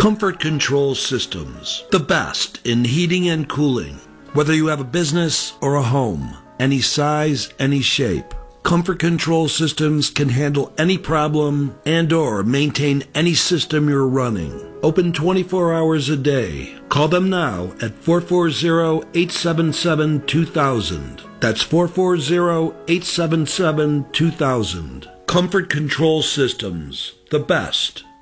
Comfort Control Systems, the best in heating and cooling. Whether you have a business or a home, any size, any shape, Comfort Control Systems can handle any problem and/or maintain any system you're running. Open 24 hours a day. Call them now at 440-877-2000. That's 440-877-2000. Comfort Control Systems, the best